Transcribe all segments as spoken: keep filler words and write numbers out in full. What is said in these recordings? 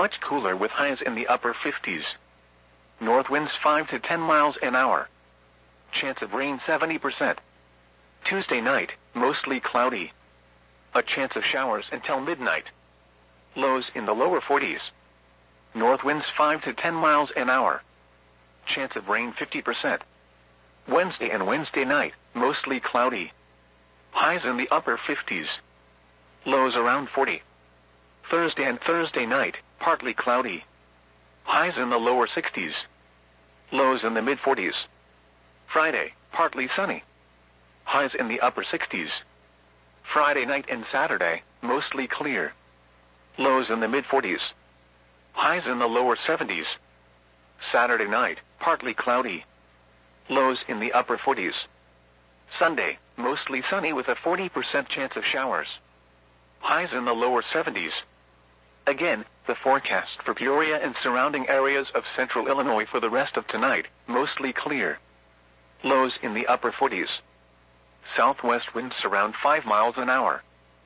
Much cooler with highs in the upper fifties. North winds five to ten miles an hour. Chance of rain seventy percent. Tuesday night, mostly cloudy. A chance of showers until midnight. Lows in the lower forties. North winds five to ten miles an hour. Chance of rain fifty percent. Wednesday and Wednesday night, mostly cloudy. Highs in the upper fifties. Lows around forty. Thursday and Thursday night, partly cloudy. Highs in the lower sixties. Lows in the mid forties. Friday, partly sunny. Highs in the upper sixties. Friday night and Saturday, mostly clear. Lows in the mid forties. Highs in the lower seventies. Saturday night, partly cloudy. Lows in the upper forties. Sunday, mostly sunny with a forty percent chance of showers. Highs in the lower seventies. Again, the forecast for Peoria and surrounding areas of central Illinois for the rest of tonight, mostly clear. Lows in the upper forties. Southwest winds around five miles an hour.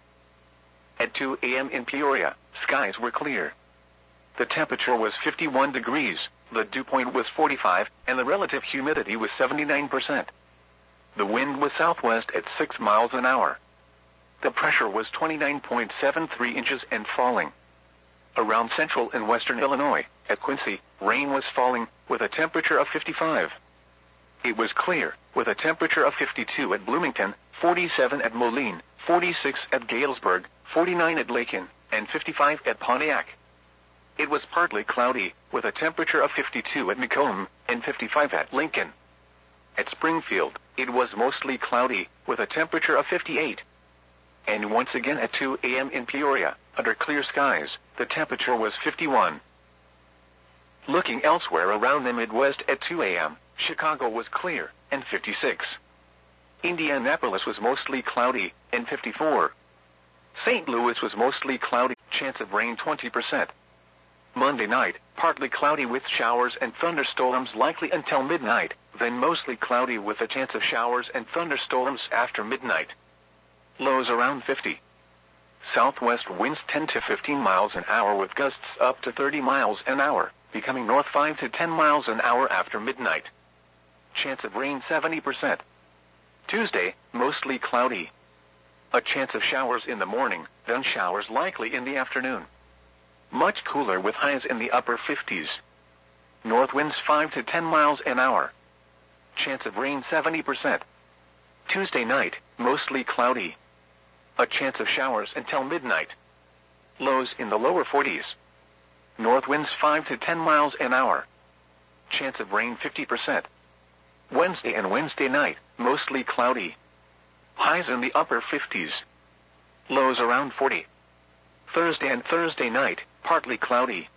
At two a m in Peoria, skies were clear. The temperature was fifty-one degrees, the dew point was forty-five, and the relative humidity was seventy-nine percent. The wind was southwest at six miles an hour. The pressure was twenty-nine point seven three inches and falling. Around central and western Illinois, at Quincy, rain was falling, with a temperature of fifty-five. It was clear, with a temperature of fifty-two at Bloomington, forty-seven at Moline, forty-six at Galesburg, forty-nine at Lakin, and fifty-five at Pontiac. It was partly cloudy, with a temperature of fifty-two at Macomb, and fifty-five at Lincoln. At Springfield, it was mostly cloudy, with a temperature of fifty-eight. And once again at two a m in Peoria, under clear skies, the temperature was fifty-one. Looking elsewhere around the Midwest at two a m, Chicago was clear, and fifty-six. Indianapolis was mostly cloudy, and fifty-four. Saint Louis was mostly cloudy, chance of rain twenty percent. Monday night, partly cloudy with showers and thunderstorms likely until midnight, then mostly cloudy with a chance of showers and thunderstorms after midnight. Lows around fifty. Southwest winds ten to fifteen miles an hour with gusts up to thirty miles an hour, becoming north five to ten miles an hour after midnight. Chance of rain seventy percent. Tuesday, mostly cloudy. A chance of showers in the morning, then showers likely in the afternoon. Much cooler with highs in the upper fifties. North winds five to ten miles an hour. Chance of rain seventy percent. Tuesday night, mostly cloudy. A chance of showers until midnight. Lows in the lower forties. North winds five to ten miles an hour. Chance of rain fifty percent. Wednesday and Wednesday night, mostly cloudy. Highs in the upper fifties. Lows around forty. Thursday and Thursday night, partly cloudy.